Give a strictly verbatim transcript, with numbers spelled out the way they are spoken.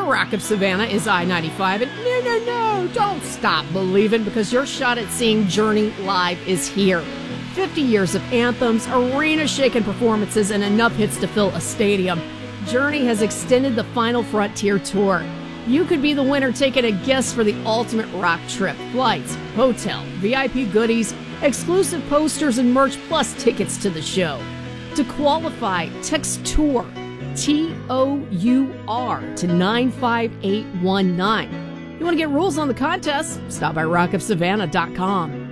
Rock of Savannah is I ninety-five, and no, no, no, don't stop believing, because your shot at seeing Journey live is here. fifty years of anthems, arena-shaking performances, and enough hits to fill a stadium. Journey has extended the Final Frontier Tour. You could be the winner taking a guess for the ultimate rock trip. Flights, hotel, V I P goodies, exclusive posters and merch, plus tickets to the show. To qualify, text TOUR, T O U R, to nine five eight one nine. You want to get rules on the contest? Stop by rock of savannah dot com.